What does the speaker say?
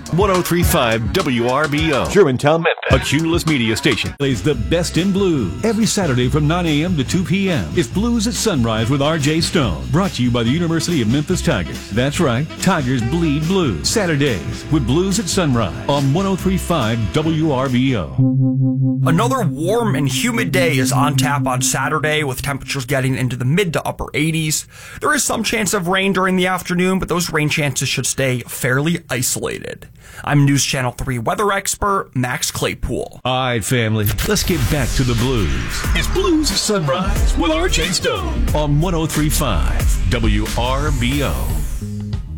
1035 WRBO. Germantown, Memphis. A Cumulus media station. Plays the best in blues. Every Saturday from 9 a.m. to 2 p.m. It's Blues at Sunrise with R.J. Stone. Brought to you by the University of Memphis Tigers. That's right. Tigers bleed blues. Saturdays with Blues at Sunrise on 1035 WRBO. Another warm and humid day is on tap on Saturday, with temperatures getting into the mid to upper 80s. There is some chance of rain during the afternoon, but those rain chances should stay fairly isolated. I'm News Channel 3 weather expert Max Claypool. All right, family, let's get back to the blues. It's Blues at Sunrise with R.J. Stone on 1035 WRBO.